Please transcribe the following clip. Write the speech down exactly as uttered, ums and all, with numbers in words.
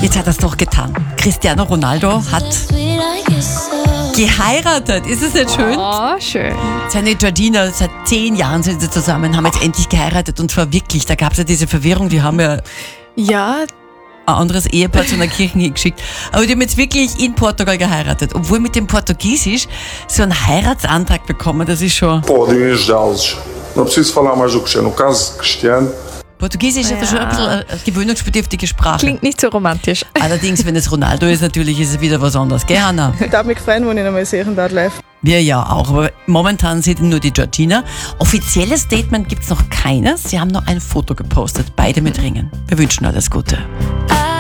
Jetzt hat er es doch getan. Cristiano Ronaldo hat geheiratet. Ist es nicht schön? Oh, schön. Seine Georgina, seit zehn Jahren sind sie zusammen, haben jetzt endlich geheiratet und zwar wirklich. Da gab es ja diese Verwirrung, die haben ja Ja, ein anderes Ehepaar zu einer Kirche hingeschickt. Aber die haben jetzt wirklich in Portugal geheiratet. Obwohl mit dem Portugiesisch so einen Heiratsantrag bekommen, das ist schon... Podem ajudá-los. Não preciso falar mais do Cristiano. No caso de Cristiano, Portugiesisch ist ja schon ein bisschen eine gewöhnungsbedürftige Sprache. klingt nicht so romantisch. Allerdings, wenn es Ronaldo ist, natürlich ist es wieder was anderes. Gell, Hanna? Ich darf mich freuen, wenn ich ihn mal sehen darf live. Wir ja auch, aber momentan sieht nur die Georgina. Offizielles Statement gibt es noch keines. Sie haben nur ein Foto gepostet, beide mit Ringen. Wir wünschen alles Gute. I